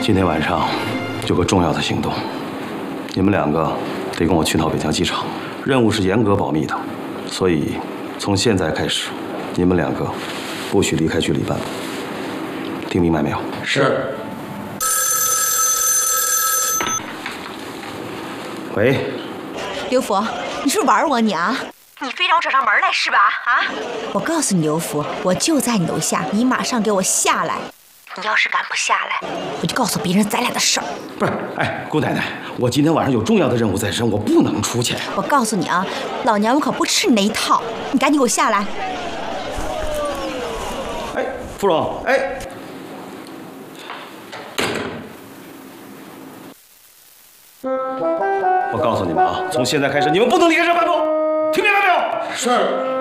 今天晚上有个重要的行动，你们2个得跟我去趟北疆机场，任务是严格保密的，所以从现在开始，你们2个不许离开局里办公，听明白没有？ 是。 喂， 刘福，你是不是玩我你啊？ 你非让我找上门来是吧？啊！ 我告诉你，刘福，我就在你楼下，你马上给我下来。 你要是敢不下来， 我就告诉别人咱俩的事儿。 不是，哎，姑奶奶，我今天晚上有重要的任务在身，我不能出去。 我告诉你啊，老娘我可不吃你那一套，你赶紧给我下来。 哎，芙蓉，哎。我告诉你们啊，从现在开始，你们不能离开这办公，听明白没有？ 是。